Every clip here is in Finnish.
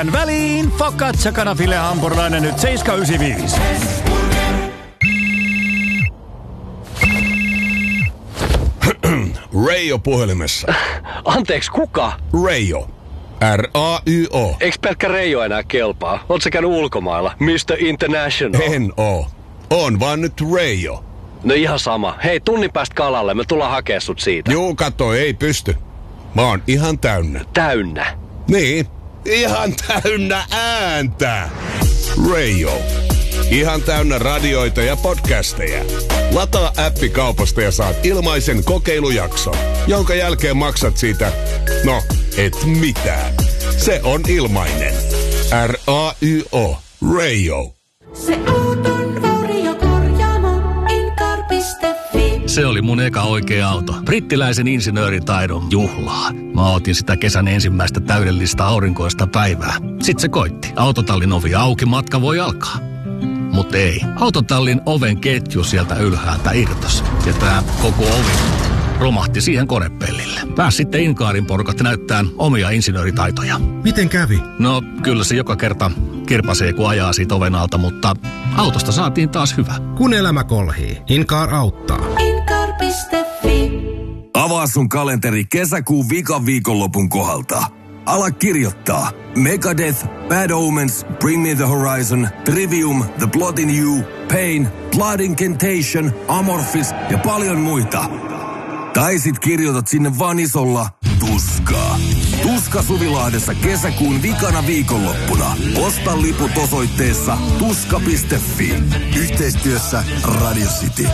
Tähän väliin focaccia canafile hampurilainen nyt 7,95. Reijo puhelimessa. Anteeksi, kuka? Reijo. R-A-Y-O. Eiks pelkkä Reijo enää kelpaa? Oot sä käynyt ulkomailla? Mr. International. En oo. On vaan nyt Reijo. No ihan sama. Hei, tunnin päästä kalalle. Me tullaan hakea sut siitä. Juu, kato, ei pysty. Mä oon ihan täynnä. Täynnä? Niin, ihan täynnä ääntä. Reijo. Ihan täynnä radioita ja podcasteja. Lataa appi kaupasta ja saat ilmaisen kokeilujakson, jonka jälkeen maksat siitä, no, et mitään. Se on ilmainen. R-A-Y-O. Reijo. Se auton vauriokorjaamo Incar.fi. Se oli mun eka oikea auto. Brittiläisen insinööritaidon juhlaa. Mä otin sitä kesän ensimmäistä täydellistä aurinkoista päivää. Sitten se koitti. Autotallin ovi auki, matka voi alkaa. Mut ei. Autotallin oven ketju sieltä ylhäältä irtos. Ja tää koko ovi romahti siihen konepellille. Pääs sitten Incaarin porukat näyttää omia insinööritaitoja. Miten kävi? No, kyllä se joka kerta kirpasee, kun ajaa siitä oven alta, mutta autosta saatiin taas hyvä. Kun elämä kolhii, Incar auttaa. Incar.fi. Avaa sun kalenteri kesäkuun vikan viikonlopun kohdalta. Ala kirjoittaa Megadeth, Bad Omens, Bring Me the Horizon, Trivium, The Blood in You, Pain, Blood Incantation, Amorphis ja paljon muita. Tai sit kirjoitat sinne vaan isolla Tuskaa. Tuska Suvilahdessa kesäkuun vikana viikonloppuna. Osta liput osoitteessa tuska.fi. Yhteistyössä Radio City.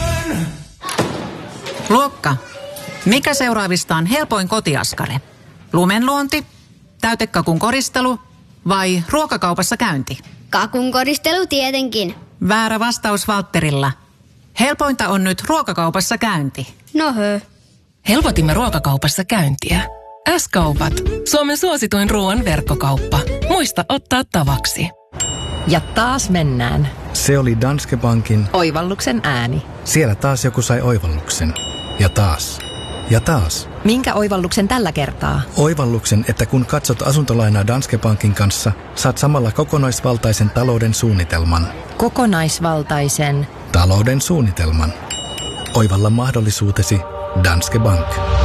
Luokka. Mikä seuraavista on helpoin kotiaskare? Lumenluonti, täytekakun koristelu vai ruokakaupassa käynti? Kakun koristelu tietenkin. Väärä vastaus Valtterilla. Helpointa on nyt ruokakaupassa käynti. No hö. Helpotimme ruokakaupassa käyntiä. S-kaupat. Suomen suosituin ruoan verkkokauppa. Muista ottaa tavaksi. Ja taas mennään. Se oli Danske Bankin oivalluksen ääni. Siellä taas joku sai oivalluksen. Ja taas. Ja taas. Minkä oivalluksen tällä kertaa? Oivalluksen, että kun katsot asuntolainaa Danske Bankin kanssa, saat samalla kokonaisvaltaisen talouden suunnitelman. Kokonaisvaltaisen talouden suunnitelman. Oivalla mahdollisuutesi Danske Bank.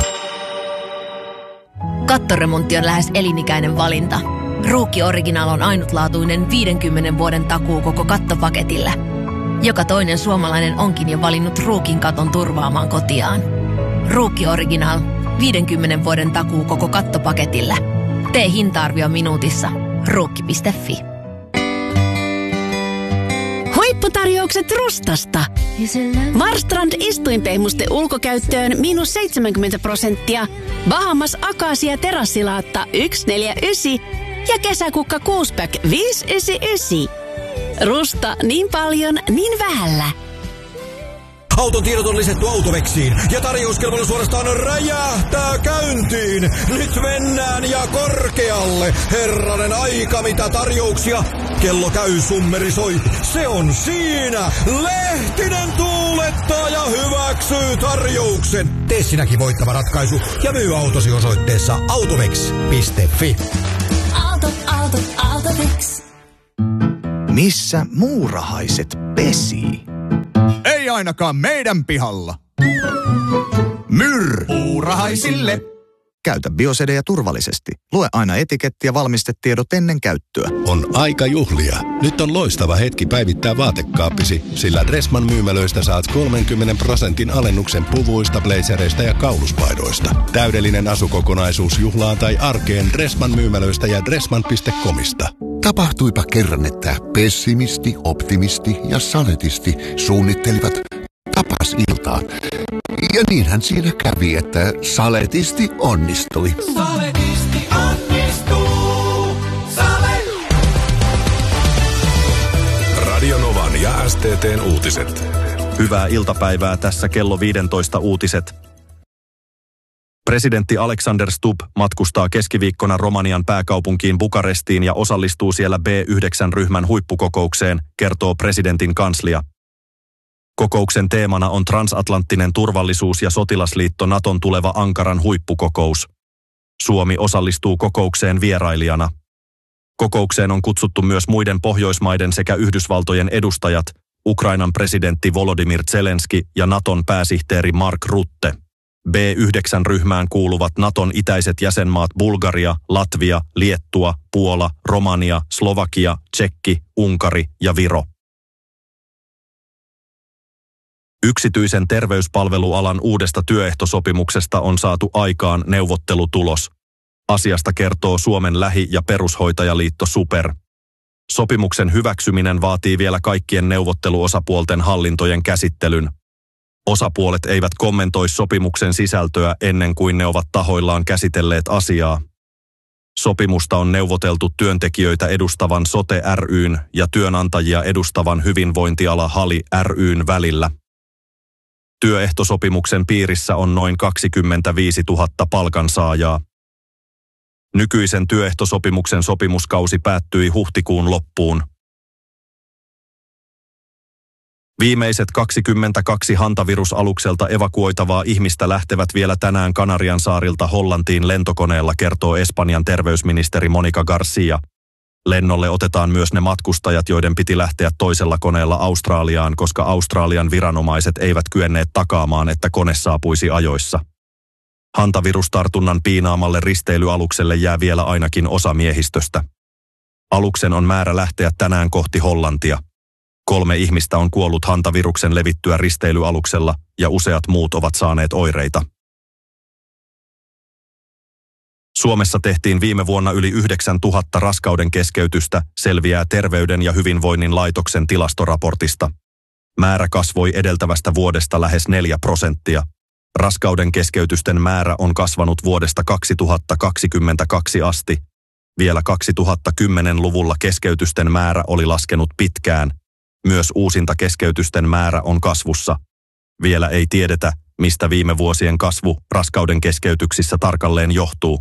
Kattoremontti on lähes elinikäinen valinta. Ruukki Original on ainutlaatuinen 50 vuoden takuu koko kattopaketille. Joka toinen suomalainen onkin jo valinnut Ruukin katon turvaamaan kotiaan. Ruukki Original. 50 vuoden takuu koko kattopaketille. Tee hinta-arvio minuutissa. Ruukki.fi. Huipputarjoukset Rustasta. Marstrand istuinpehmuste ulkokäyttöön -70%. Bahamas Akasia terassilaatta 149 ja kesäkukka 6-pack 599. Rusta niin paljon, niin vähällä. Auton tiedot on lisätty Autovexiin ja tarjouskelpoinen suorastaan räjähtää käyntiin. Nyt mennään ja korkealle. Herranen aika, mitä tarjouksia. Kello käy, summeri soi. Se on siinä. Lehtinen tuulettaa ja hyväksyy tarjouksen. Tee sinäkin voittava ratkaisu ja myy autosi osoitteessa autovex.fi. Autovex. Missä muurahaiset pesii? Ei ainakaan meidän pihalla. Muurahaisille. Käytä biosedejä turvallisesti. Lue aina etiketti ja valmistetiedot ennen käyttöä. On aika juhlia. Nyt on loistava hetki päivittää vaatekaappisi, sillä Dressman myymälöistä saat 30% alennuksen puvuista, blazereista ja kauluspaidoista. Täydellinen asukokonaisuus juhlaan tai arkeen Dressman myymälöistä ja dressman.comista. Tapahtuipa kerran, että pessimisti, optimisti ja saletisti suunnittelivat tapasiltaa. Ja niinhän siinä kävi, että saletisti onnistui. Saletisti onnistuu. Radio Novan ja STT:n uutiset. Hyvää iltapäivää, tässä kello 15 uutiset. Presidentti Alexander Stubb matkustaa keskiviikkona Romanian pääkaupunkiin Bukarestiin ja osallistuu siellä B9-ryhmän huippukokoukseen, kertoo presidentin kanslia. Kokouksen teemana on transatlanttinen turvallisuus ja sotilasliitto Naton tuleva Ankaran huippukokous. Suomi osallistuu kokoukseen vierailijana. Kokoukseen on kutsuttu myös muiden Pohjoismaiden sekä Yhdysvaltojen edustajat, Ukrainan presidentti Volodymyr Zelenski ja Naton pääsihteeri Mark Rutte. B9-ryhmään kuuluvat Naton itäiset jäsenmaat Bulgaria, Latvia, Liettua, Puola, Romania, Slovakia, Tšekki, Unkari ja Viro. Yksityisen terveyspalvelualan uudesta työehtosopimuksesta on saatu aikaan neuvottelutulos. Asiasta kertoo Suomen lähi- ja perushoitajaliitto SuPer. Sopimuksen hyväksyminen vaatii vielä kaikkien neuvotteluosapuolten hallintojen käsittelyn. Osapuolet eivät kommentoi sopimuksen sisältöä ennen kuin ne ovat tahoillaan käsitelleet asiaa. Sopimusta on neuvoteltu työntekijöitä edustavan Sote ry:n ja työnantajia edustavan hyvinvointiala HALI ry:n välillä. Työehtosopimuksen piirissä on noin 25 000 palkansaajaa. Nykyisen työehtosopimuksen sopimuskausi päättyi huhtikuun loppuun. Viimeiset 22 hantavirusalukselta evakuoitavaa ihmistä lähtevät vielä tänään Kanarian saarilta Hollantiin lentokoneella, kertoo Espanjan terveysministeri Monica Garcia. Lennolle otetaan myös ne matkustajat, joiden piti lähteä toisella koneella Australiaan, koska Australian viranomaiset eivät kyenneet takaamaan, että kone saapuisi ajoissa. Hantavirustartunnan piinaamalle risteilyalukselle jää vielä ainakin osa miehistöstä. Aluksen on määrä lähteä tänään kohti Hollantia. 3 ihmistä on kuollut hantaviruksen levittyä risteilyaluksella ja useat muut ovat saaneet oireita. Suomessa tehtiin viime vuonna yli 9 000 raskauden keskeytystä, selviää Terveyden ja hyvinvoinnin laitoksen tilastoraportista. Määrä kasvoi edeltävästä vuodesta lähes 4%. Raskauden keskeytysten määrä on kasvanut vuodesta 2022 asti. Vielä 2010-luvulla keskeytysten määrä oli laskenut pitkään. Myös uusinta keskeytysten määrä on kasvussa. Vielä ei tiedetä, mistä viime vuosien kasvu raskauden keskeytyksissä tarkalleen johtuu.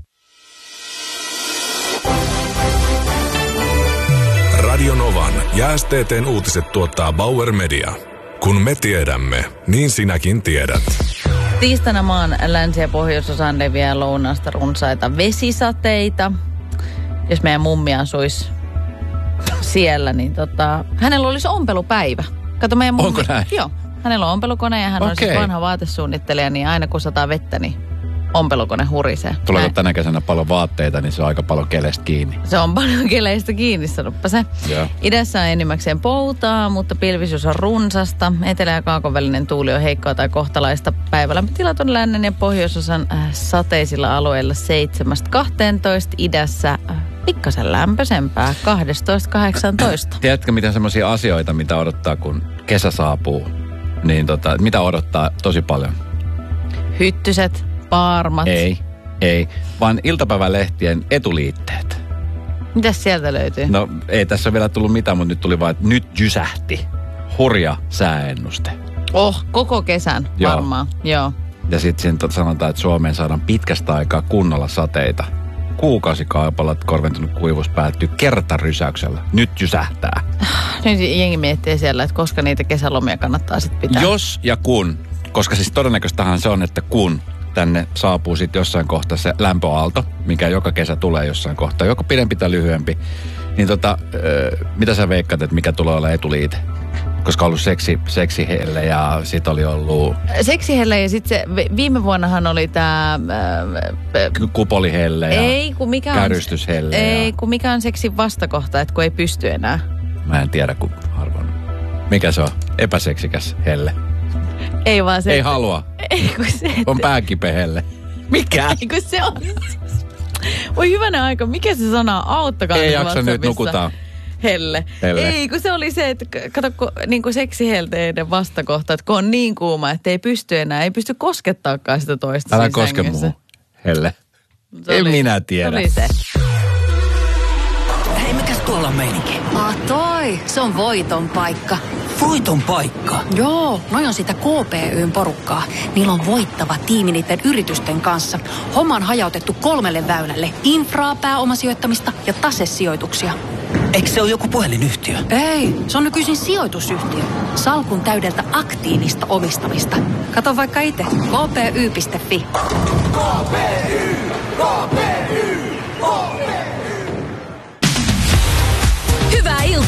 Radio Novan ja STT:n uutiset tuottaa Bauer Media. Kun me tiedämme, niin sinäkin tiedät. Tiistaina maan länsi- ja pohjoisosaan leviää lounaasta runsaita vesisateita. Jos meidän mummi asuisi siellä, niin hänellä olisi ompelupäivä. Kato meidän mummi. Onko näin? Joo. Hänellä on ompelukone ja hän on siis vanha vaatesuunnittelija, niin aina kun sataa vettä, niin ompelukone hurisee. Tuleeko tänä kesänä paljon vaatteita, niin se on aika paljon keleistä kiinni. Se on paljon keleistä kiinni, sanoppa se. Joo. Idässä on enimmäkseen poutaa, mutta pilvisyys on runsasta. Etelä- ja kaakon välinen tuuli on heikkoa tai kohtalaista. Päivälämpötilat on lännen ja pohjoisosan sateisilla alueilla 7-12. Idässä pikkasen lämpöisempää 12-18. Tiedätkö, mitä semmoisia asioita, mitä odottaa, kun kesä saapuu? Niin mitä odottaa tosi paljon? Hyttyset, paarmat. Ei, vaan iltapäivälehtien etuliitteet. Mitäs sieltä löytyy? No ei tässä ole vielä tullut mitään, mutta nyt tuli vaan, että nyt jysähti. Hurja sääennuste. Koko kesän varmaan, joo. Ja sitten sanotaan, että Suomeen saadaan pitkästä aikaa kunnolla sateita. Kuukausikaupallat korventunut kuivuus päättyy kertarysäyksellä. Nyt jysähtää. Nyt jengi miettii siellä, että koska niitä kesälomia kannattaa sitten pitää. Jos ja kun, koska siis todennäköistähän se on, että kun tänne saapuu sitten jossain kohtaa se lämpöaalto, mikä joka kesä tulee jossain kohtaa, joko pidempi tai lyhyempi, niin mitä sä veikkaat, että mikä tulee olla etuliite? Koska on ollut seksihelle ja sit oli ollut... Seksihelle ja sit se, viime vuonnahan oli tää... Kupolihelle ja kärystyshelle. Kun mikä on seksin vastakohta, että kun ei pysty enää. Mä en tiedä, kun harvoin. Mikä se on? Epäseksikäs helle. Ei vaan se... Ei halua. Ei kun se... On pääkipehelle. Mikä? Ei kun se on... Oi hyvänä aika, mikä se sana? Auttakaa. Ei jaksa nyt, nukutaan. Helle. Ei, kun se oli se, että kato, niin seksihelteiden vastakohta, että kun on niin kuuma, että ei pysty enää, ei pysty koskettaakaan sitä toista. Älä koske muuhun, Helle. En minä tiedä. Se oli se. Hei, mikäs tuolla on meininki? Toi, se on voiton paikka. Voiton paikka? Joo, noi on sitä KPY:n porukkaa. Niillä on voittava tiimi niiden yritysten kanssa. Homma on hajautettu 3 väylälle. Infraa, pääomasijoittamista ja tasesijoituksia. Eikö se ole joku puhelinyhtiö? Ei, se on nykyisin sijoitusyhtiö. Salkun täydeltä aktiivista omistamista. Kato vaikka itse. kpy.fi. KPY, KPY, KPY.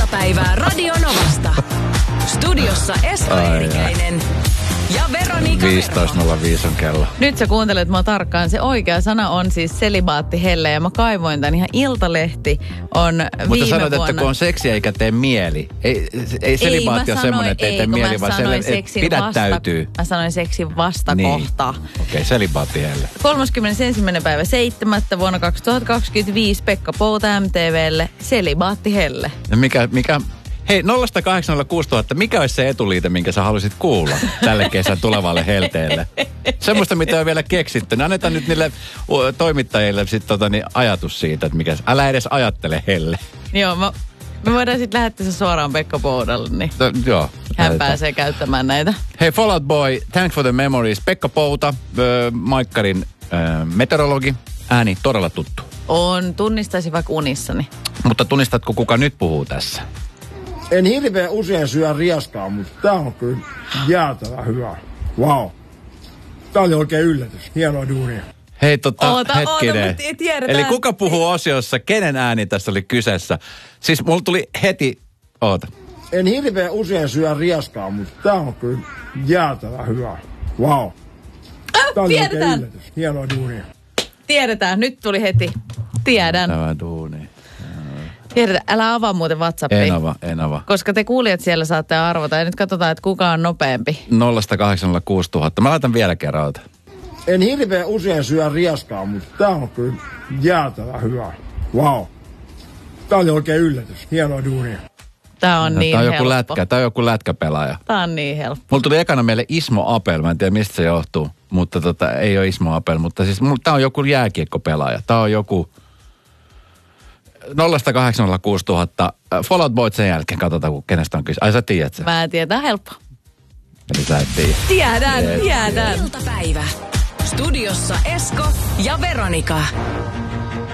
Iltapäivää Radio Novasta. Studiossa Esko Eerikäinen ja Veronika 15.05 on kello. Nyt sä kuuntelet mua tarkkaan. Se oikea sana on siis selibaattihelle ja mä kaivoin tän ihan Iltalehti on Mutta viime sanoit, vuonna. että kun on seksiä eikä tee mieli. Ei selibaatti ole semmoinen, että ei tee mieli, vaan se pidättäytyy. Mä sanoin seksin vastakohta. Niin. Okei, selibaattihelle. 31.päivä 7. vuonna 2025 Pekka Pouta MTVlle selibaattihelle. Ja mikä hei, 0806000, mikä olisi se etuliite, minkä sä haluaisit kuulla tälle kesän tulevalle helteelle? Semmoista, mitä on vielä keksitty. Annetaan nyt niille toimittajille sitten ajatus siitä, että mikä. Älä edes ajattele helle. Joo, me voidaan sitten lähettää se suoraan Pekka Poudalle, niin joo. Hän pääsee käyttämään näitä. Hei, Fall Out Boy, thanks for the memories. Pekka Pouta, Maikkarin meteorologi, ääni todella tuttu. Tunnistaisin vaikka unissani. Mutta tunnistatko, kuka nyt puhuu tässä? En hirveän usein syö rieskaa, mutta tää on kyllä jäätävä hyvä. Wow. Tää oli oikein yllätys. Hienoa duunia. Hei, hetkinen. Tiedetään. Eli kuka puhuu osiossa? Kenen ääni tässä oli kyseessä? Siis mulla tuli heti. En hirveän usein syö rieskaa, mutta tää on kyllä jäätävä hyvä. Wow. Tää oli oikein yllätys. Hienoa duunia. Tiedetään. Nyt tuli heti. Tiedän. Tämä duuni. Tiedetään. Älä avaa muuten WhatsAppia. En avaa. Koska te kuulijat siellä saatte arvota. Ja nyt katsotaan, että kuka on nopeampi. 0806000. Mä laitan vielä kerran. En hirveän usein syö rieskaa, mutta tää on kyllä jäätävä hyvä. Wow. Tää oli oikein yllätys. Hienoa duunia. Tää on niin helppo. Tää on joku lätkäpelaaja. Tää on niin helppo. Mulla tuli ekana meille Ismo Apel. Mä en tiedä, mistä se johtuu. Mutta ei ole Ismo Apel. Mutta siis tää on joku jääkiekkopelaaja. Tää on joku 0806000. Fall Out Boy sen jälkeen. Katsotaan, kenestä on kyse. Ai sä tiedät sen. Mä en tiedä. Tää on helppo. Eli sä et tiedä. Tiedän. Iltapäivä. Studiossa Esko ja Veronika.